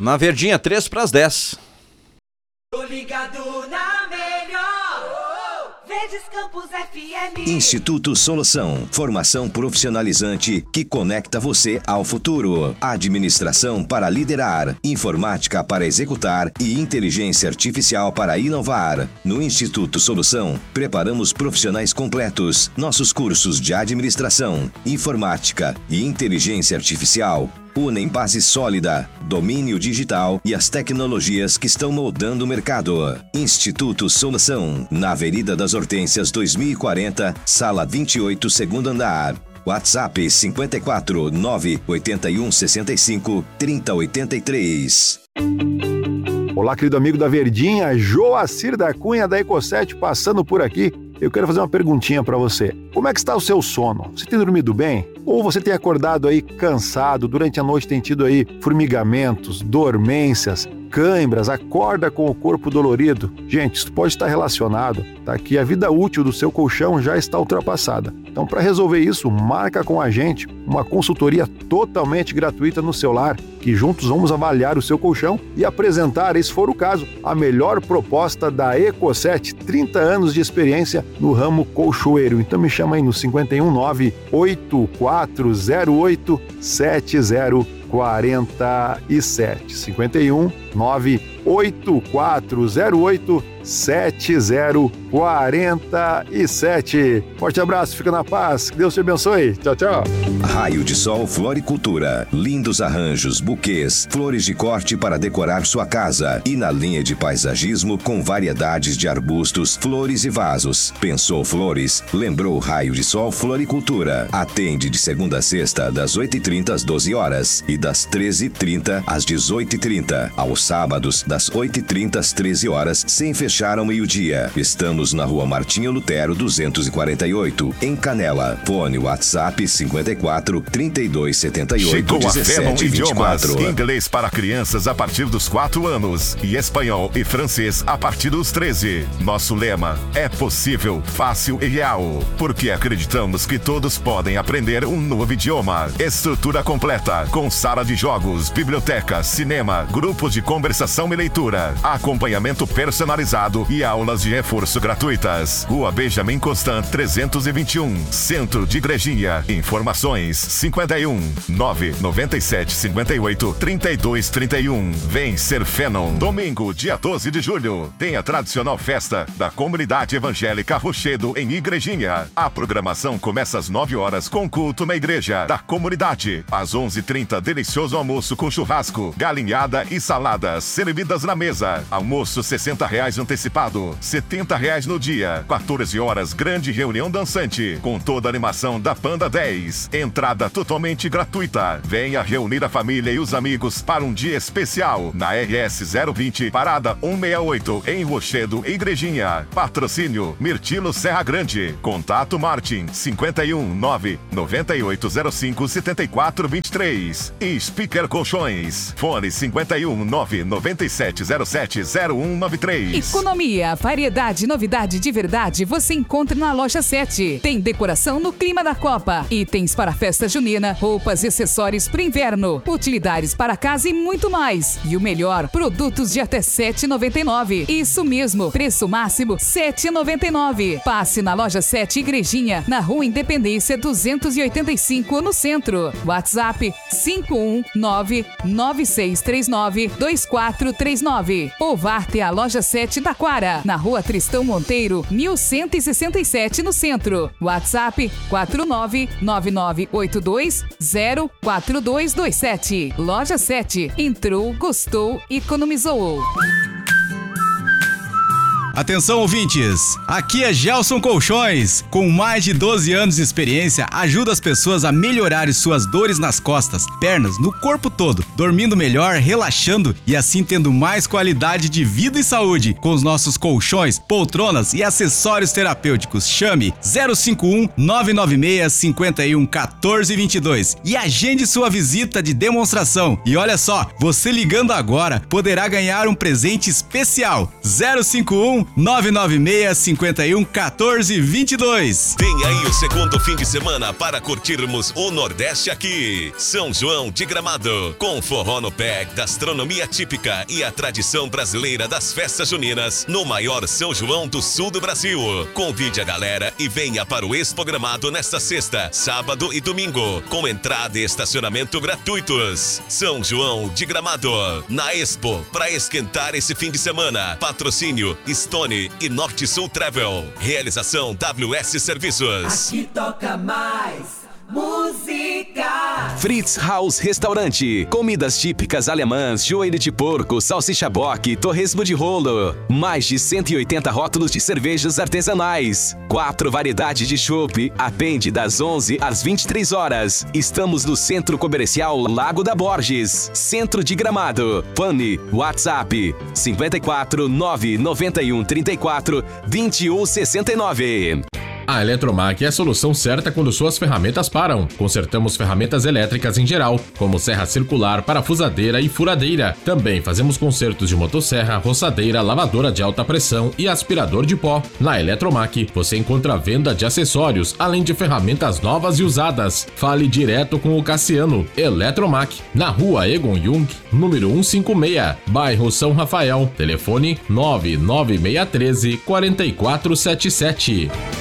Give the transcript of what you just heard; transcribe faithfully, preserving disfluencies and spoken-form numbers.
Na Verdinha, três para as dez. Tô ligado na melhor, Verdes Campos F M. Instituto Solução, formação profissionalizante que conecta você ao futuro. Administração para liderar, informática para executar e inteligência artificial para inovar. No Instituto Solução, preparamos profissionais completos. Nossos cursos de administração, informática e inteligência artificial unem base sólida, domínio digital e as tecnologias que estão moldando o mercado. Instituto Solução, na Avenida das Hortênsias dois mil e quarenta, sala vinte e oito, segundo andar. WhatsApp cinco quatro nove oito um seis cinco três zero oito três. Olá, querido amigo da Verdinha, Joacir da Cunha da Ecosete passando por aqui. Eu quero fazer uma perguntinha para você. Como é que está o seu sono? Você tem dormido bem? Ou você tem acordado aí cansado, durante a noite tem tido aí formigamentos, dormências, cãibras, acorda com o corpo dolorido? Gente, isso pode estar relacionado, tá? Que a vida útil do seu colchão já está ultrapassada. Então, para resolver isso, marca com a gente uma consultoria totalmente gratuita no seu lar, que juntos vamos avaliar o seu colchão e apresentar, se for o caso, a melhor proposta da Ecosete, trinta anos de experiência no ramo colchoeiro. Então me chama aí no cinco um nove oito quatro zero oito sete zero quatro sete. cinco um nove oito quatro zero oito sete zero quatro sete. Forte abraço, fica na paz, que Deus te abençoe. Tchau, tchau. Raio de Sol Floricultura. Lindos arranjos, buquês, flores de corte para decorar sua casa. E na linha de paisagismo com variedades de arbustos, flores e vasos. Pensou flores? Lembrou Raio de Sol Floricultura. Atende de segunda a sexta, das oito e trinta às doze horas e das treze e trinta às dezoito e trinta. Aos sábados, das oito e trinta às treze horas, sem fechar ao meio-dia. Estamos na Rua Martinho Lutero, duzentos e quarenta e oito, em Canela. Fone WhatsApp cinco quatro, trinta e dois, setenta e oito, Chegou dezessete, a vinte e quatro. Idiomas, inglês para crianças a partir dos quatro anos e espanhol e francês a partir dos treze. Nosso lema é possível, fácil e real, porque acreditamos que todos podem aprender um novo idioma. Estrutura completa, com sala de jogos, biblioteca, cinema, grupos de conversação e leitura, acompanhamento personalizado e aulas de reforço gratuitas. Rua Benjamin Constant trezentos e vinte e um, Centro de Igrejinha. Informações cinco um nove nove sete cinco oito três dois três um. Vem ser Fenon. Domingo, dia doze de julho, tem a tradicional festa da Comunidade Evangélica Rochedo em Igrejinha. A programação começa às nove horas com culto na igreja da comunidade. Às onze e trinta, delicioso almoço com churrasco, galinhada e saladas servidas na mesa. Almoço sessenta reais antecipado, setenta reais no dia. quatorze horas, grande reunião dançante com toda a animação da Panda dez. Entrada totalmente gratuita. Venha reunir a família e os amigos para um dia especial na R S zero vinte, parada cento e sessenta e oito, em Rochedo, Igrejinha. Patrocínio Mirtilo Serra Grande. Contato Martin cinco um nove nove oito zero cinco sete quatro dois três. E Speaker Colchões. Fone cinco um nove nove sete zero sete zero um nove três. Economia, variedade, novidade de verdade você encontra na Loja sete. Tem decoração no clima da Copa, itens para festa junina, roupas e acessórios para inverno, utilidades para casa e muito mais. E o melhor, produtos de até sete reais e noventa e nove centavos. Isso mesmo, preço máximo sete reais e noventa e nove centavos. Passe na Loja sete Igrejinha, na Rua Independência duzentos e oitenta e cinco, no centro. WhatsApp cinco um nove nove seis três nove dois quatro três nove. Ou vá até a Loja sete Taquara, na Rua Tristão Monteiro, mil cento e sessenta e sete, no centro. WhatsApp quatro nove nove nove oito dois zero quatro dois dois sete. Loja sete. Entrou, gostou, economizou. Atenção, ouvintes! Aqui é Gelson Colchões. Com mais de doze anos de experiência, ajuda as pessoas a melhorarem suas dores nas costas, pernas, no corpo todo, dormindo melhor, relaxando e assim tendo mais qualidade de vida e saúde. Com os nossos colchões, poltronas e acessórios terapêuticos. Chame zero cinco um nove nove seis cinco um um quatro dois dois e agende sua visita de demonstração. E olha só, você ligando agora poderá ganhar um presente especial. zero cinco um um nove nove seis, cinco um, um quatro dois dois. Vem aí o segundo fim de semana para curtirmos o Nordeste aqui. São João de Gramado, com forró no pé, gastronomia típica e a tradição brasileira das festas juninas no maior São João do sul do Brasil. Convide a galera e venha para o Expo Gramado nesta sexta, sábado e domingo, com entrada e estacionamento gratuitos. São João de Gramado, na Expo, para esquentar esse fim de semana. Patrocínio Stone e Norte Sul Travel. Realização W S Serviços. Aqui toca mais música. Fritz Haus Restaurante. Comidas típicas alemãs, joelho de porco, salsicha bock, torresmo de rolo. Mais de cento e oitenta rótulos de cervejas artesanais. Quatro variedades de chopp. Atende das onze às vinte e três horas. Estamos no Centro Comercial Lago da Borges, Centro de Gramado. Fone, WhatsApp cinco quatro nove nove um três quatro dois um seis nove. A Eletromac é a solução certa quando suas ferramentas param. Consertamos ferramentas elétricas em geral, como serra circular, parafusadeira e furadeira. Também fazemos consertos de motosserra, roçadeira, lavadora de alta pressão e aspirador de pó. Na Eletromac, você encontra a venda de acessórios, além de ferramentas novas e usadas. Fale direto com o Cassiano. Eletromac, na rua Egon Jung, número cento e cinquenta e seis, bairro São Rafael. Telefone nove nove seis um três, quatro quatro sete sete.